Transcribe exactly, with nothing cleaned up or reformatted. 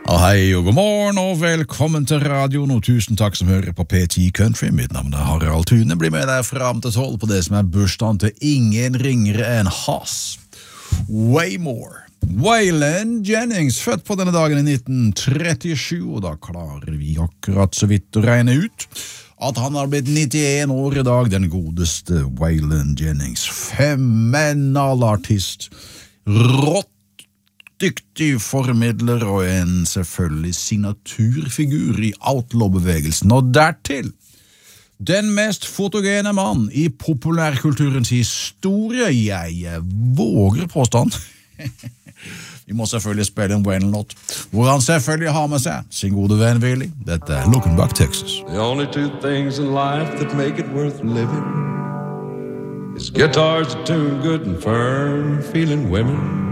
Hei og god morgen og velkommen til radioen, og tusen takk som hører på P ti Country. Mitt navn er Harald Thune, blir med deg frem til tolv på det som er bursdagen til ingen ringere enn Haas Waymore. Waylon Jennings, født på denne dagen i nitten trettisju, og da klarer vi akkurat så vidt å regne ut at han har blitt nittien år i dag, den godeste Waylon Jennings. Fenomenalartist, rått dyktig formidler og en selvfølgelig signaturfigur i outlaw-bevegelsen, og dertil den mest fotogene mann i populærkulturens historie. Jeg våger påstand. Vi må selvfølgelig spille en Waylon-låt, hvor han selvfølgelig har med seg sin gode venn Willie. Dette er Looking Back, Texas. The only two things in life that make it worth living is guitars that tune good and firm, feeling women.